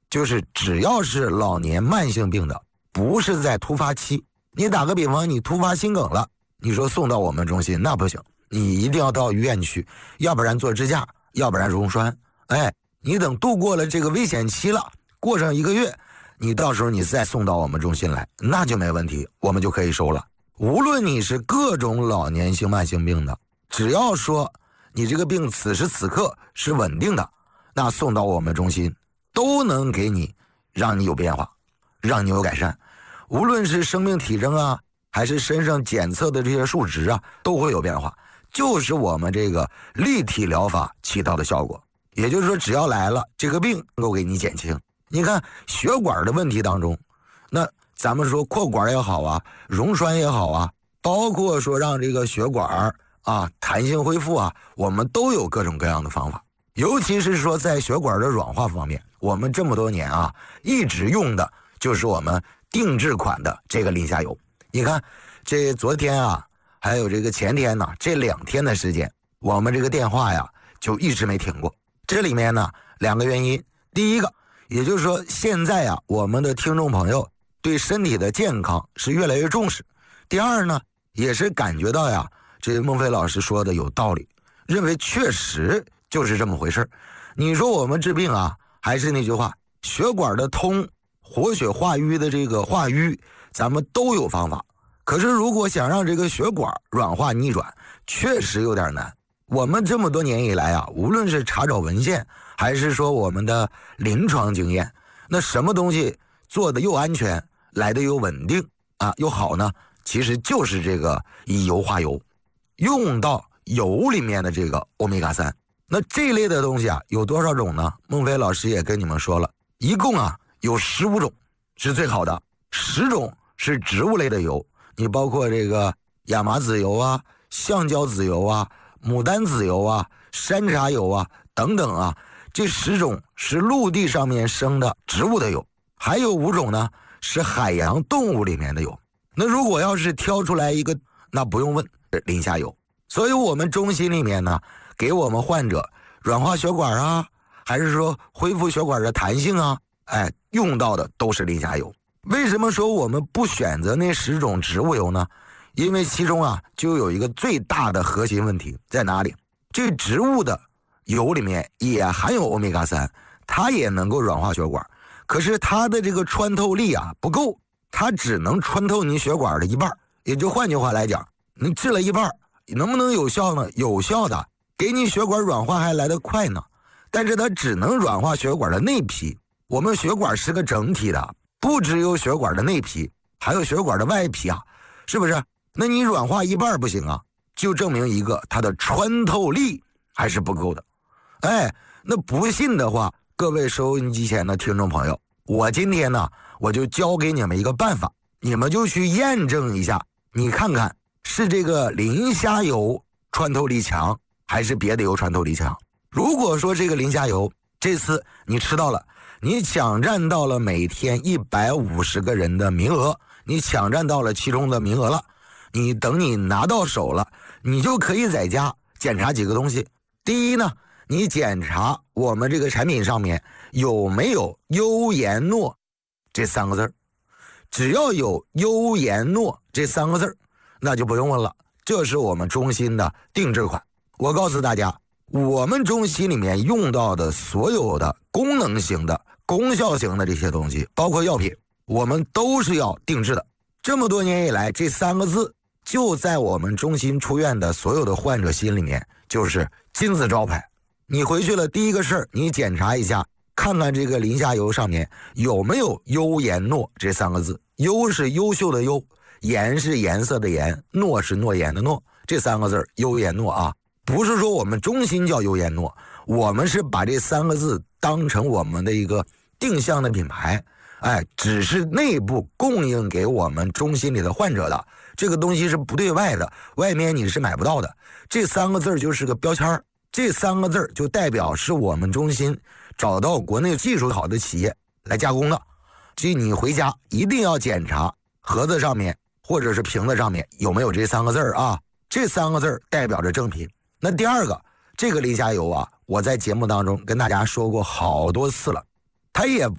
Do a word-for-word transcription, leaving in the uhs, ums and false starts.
就是只要是老年慢性病的，不是在突发期，你打个比方，你突发心梗了，你说送到我们中心那不行，你一定要到医院去，要不然做支架，要不然溶栓。哎，你等度过了这个危险期了，过上一个月，你到时候你再送到我们中心来，那就没问题，我们就可以收了。无论你是各种老年性慢性病的，只要说你这个病此时此刻是稳定的，那送到我们中心都能给你让你有变化，让你有改善。无论是生命体征啊，还是身上检测的这些数值啊，都会有变化，就是我们这个立体疗法起到的效果。也就是说，只要来了，这个病能够给你减轻。你看血管的问题当中，那咱们说扩管也好啊，溶栓也好啊，包括说让这个血管啊弹性恢复啊，我们都有各种各样的方法。尤其是说在血管的软化方面，我们这么多年啊一直用的就是我们定制款的这个磷虾油。你看这昨天啊还有这个前天呢，这两天的时间，我们这个电话呀就一直没停过。这里面呢两个原因，第一个也就是说现在啊我们的听众朋友对身体的健康是越来越重视。第二呢也是感觉到呀这孟非老师说的有道理，认为确实就是这么回事。你说我们治病啊，还是那句话，血管的通，活血化瘀的这个化瘀，咱们都有方法。可是如果想让这个血管软化逆转，确实有点难。我们这么多年以来啊，无论是查找文献，还是说我们的临床经验，那什么东西做的又安全，来的又稳定啊，又好呢？其实就是这个以油化油，用到油里面的这个欧米伽三。那这类的东西啊，有多少种呢？孟非老师也跟你们说了，一共啊有十五种是最好的，十种是植物类的油，你包括这个亚麻籽油啊、橡胶籽油啊、牡丹籽油啊、山茶油啊等等啊，这十种是陆地上面生的植物的油，还有五种呢是海洋动物里面的油。那如果要是挑出来一个，那不用问，磷虾油。所以我们中心里面呢，给我们患者软化血管啊，还是说恢复血管的弹性啊，哎，用到的都是磷虾油。为什么说我们不选择那十种植物油呢？因为其中啊就有一个最大的核心问题在哪里？这植物的油里面也含有欧米伽三，它也能够软化血管，可是它的这个穿透力啊不够，它只能穿透你血管的一半。也就换句话来讲，你治了一半，能不能有效呢？有效的，给你血管软化还来得快呢，但是它只能软化血管的内皮。我们血管是个整体的，不只有血管的内皮，还有血管的外皮啊，是不是？那你软化一半不行啊，就证明一个它的穿透力还是不够的。哎，那不信的话，各位收音机前的听众朋友，我今天呢我就教给你们一个办法，你们就去验证一下，你看看是这个磷虾油穿透力强，还是别的油穿透力强。如果说这个磷虾油这次你吃到了，你抢占到了每天一百五十个人的名额，你抢占到了其中的名额了，你等你拿到手了，你就可以在家检查几个东西。第一呢，你检查我们这个产品上面有没有优颜诺这三个字儿，只要有优颜诺这三个字儿，那就不用问了，这是我们中心的定制款。我告诉大家，我们中心里面用到的所有的功能型的、功效型的这些东西，包括药品，我们都是要定制的。这么多年以来，这三个字就在我们中心出院的所有的患者心里面就是金字招牌。你回去了，第一个事儿，你检查一下，看看这个磷虾油上面有没有优颜诺这三个字。优是优秀的优，颜是颜色的颜，诺是诺言的诺，这三个字优颜诺啊，不是说我们中心叫优颜诺，我们是把这三个字当成我们的一个定向的品牌，哎，只是内部供应给我们中心里的患者的，这个东西是不对外的，外面你是买不到的。这三个字就是个标签，这三个字就代表是我们中心找到国内技术好的企业来加工的。所以你回家一定要检查盒子上面或者是瓶子上面有没有这三个字啊，这三个字代表着正品。那第二个，这个磷虾油啊，我在节目当中跟大家说过好多次了，它也